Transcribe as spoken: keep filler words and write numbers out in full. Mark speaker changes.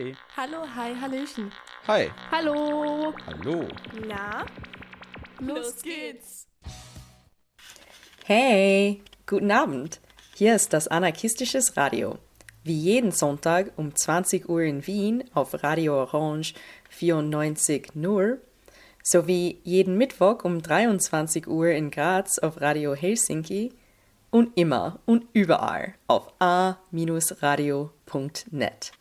Speaker 1: Hey.
Speaker 2: Hallo, hi, hallöchen.
Speaker 1: Hi.
Speaker 2: Hallo.
Speaker 1: Hallo.
Speaker 2: Na? Los geht's.
Speaker 3: Hey, guten Abend. Hier ist das Anarchistisches Radio. Wie jeden Sonntag um zwanzig Uhr in Wien auf Radio Orange vierundneunzig Komma null sowie jeden Mittwoch um dreiundzwanzig Uhr in Graz auf Radio Helsinki und immer und überall auf a Bindestrich radio Punkt net.